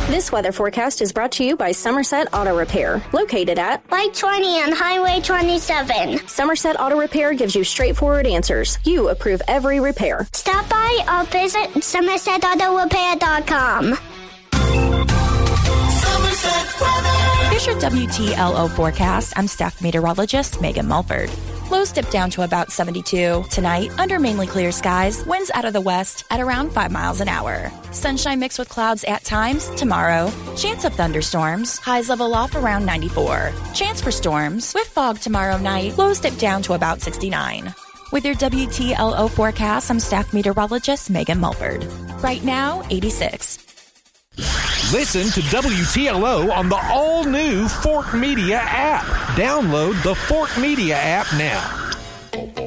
This weather forecast is brought to you by Somerset Auto Repair, located at Light 20 on Highway 27. Somerset Auto Repair gives you straightforward answers. You approve every repair. Stop by or visit SomersetAutoRepair.com. Here's your WTLO forecast. I'm staff meteorologist Megan Mulford. Lows dip down to about 72. Tonight, under mainly clear skies, winds out of the west at around 5 miles an hour. Sunshine mixed with clouds at times. Tomorrow, chance of thunderstorms. Highs level off around 94. Chance for storms. With fog tomorrow night, lows dip down to about 69. With your WTLO forecast, I'm staff meteorologist Megan Mulford. Right now, 86. Listen to WTLO on the all-new Fort Media app. Download the Fort Media app now.